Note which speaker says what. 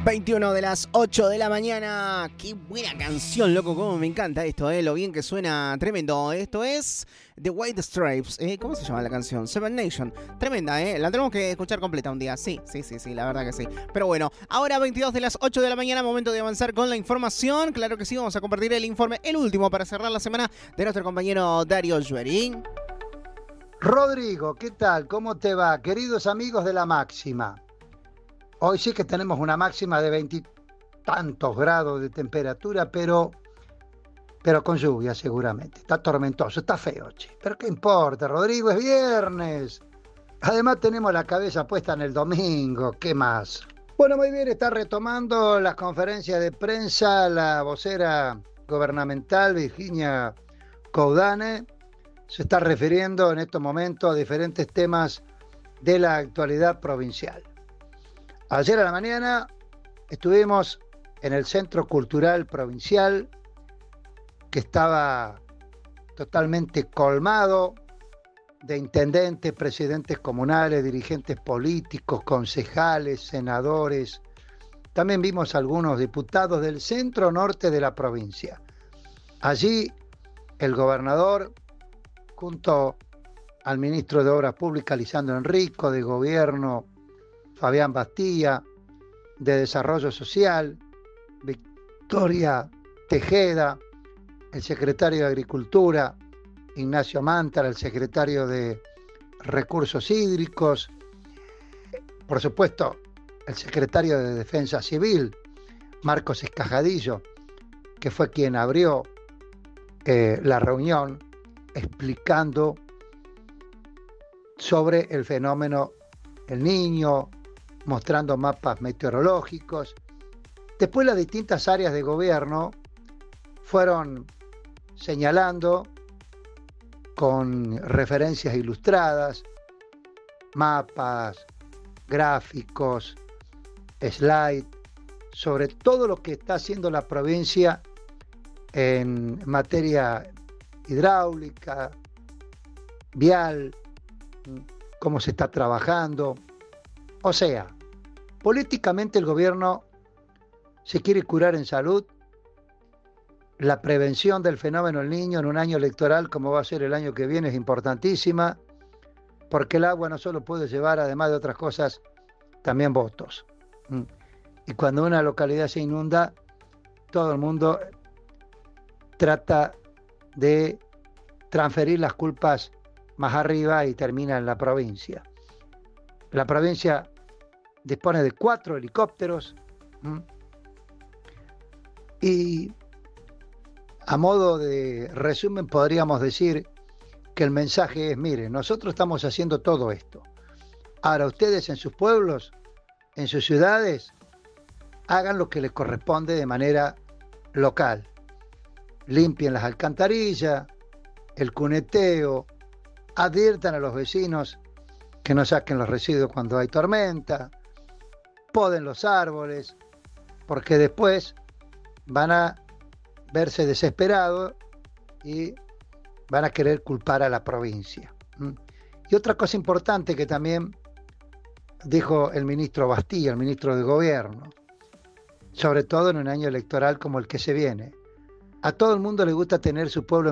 Speaker 1: 21 de las 8 de la mañana. Qué buena canción, loco, cómo me encanta esto, lo bien que suena, tremendo. Esto es The White Stripes, ¿cómo se llama la canción? Seven Nation, tremenda, la tenemos que escuchar completa un día, sí, la verdad que sí. Pero bueno, ahora 22 de las 8 de la mañana, momento de avanzar con la información. Claro que sí, vamos a compartir el informe, el último para cerrar la semana, de nuestro compañero Darío Schwerin.
Speaker 2: Rodrigo, ¿qué tal? ¿Cómo te va? Queridos amigos de La Máxima. Hoy sí que tenemos una máxima de 20 y tantos grados de temperatura, pero con lluvia seguramente. Está tormentoso, está feo, che. Pero qué importa, Rodrigo, es viernes. Además tenemos la cabeza puesta en el domingo, ¿qué más? Bueno, muy bien, está retomando las conferencias de prensa la vocera gubernamental Virginia Coudane. Se está refiriendo en estos momentos a diferentes temas de la actualidad provincial. Ayer a la mañana estuvimos en el Centro Cultural Provincial, que estaba totalmente colmado de intendentes, presidentes comunales, dirigentes políticos, concejales, senadores. También vimos algunos diputados del centro norte de la provincia. Allí el gobernador, junto al ministro de Obras Públicas, Lisandro Enrico, de Gobierno, Fabián Bastía, de Desarrollo Social, Victoria Tejeda, el secretario de Agricultura, Ignacio Mántara, el secretario de Recursos Hídricos, por supuesto, el secretario de Defensa Civil, Marcos Escajadillo, que fue quien abrió la reunión explicando sobre el fenómeno El Niño, mostrando mapas meteorológicos. Después las distintas áreas de gobierno fueron señalando con referencias ilustradas, mapas, gráficos, slides, sobre todo lo que está haciendo la provincia en materia hidráulica, vial, cómo se está trabajando. O sea, políticamente el gobierno se quiere curar en salud. La prevención del fenómeno El Niño en un año electoral como va a ser el año que viene es importantísima, porque el agua no solo puede llevar, además de otras cosas, también votos. Y cuando una localidad se inunda, todo el mundo trata de transferir las culpas más arriba y termina en la provincia. La provincia dispone de 4 helicópteros y a modo de resumen podríamos decir que el mensaje es, miren, nosotros estamos haciendo todo esto. Ahora ustedes en sus pueblos, en sus ciudades, hagan lo que les corresponde de manera local. Limpien las alcantarillas, el cuneteo, adviertan a los vecinos que no saquen los residuos cuando hay tormenta, poden los árboles, porque después van a verse desesperados y van a querer culpar a la provincia. Y otra cosa importante que también dijo el ministro Bastía, el ministro de Gobierno, sobre todo en un año electoral como el que se viene. A todo el mundo le gusta tener su pueblo